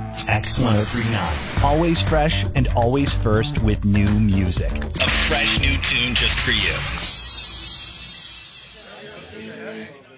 X1039. Always fresh and always first with new music. A fresh new tune just for you.